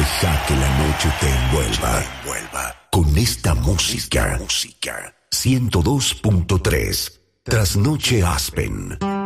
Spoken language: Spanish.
Deja que la noche te envuelva. Con esta música. 102.3 Trasnoche Aspen.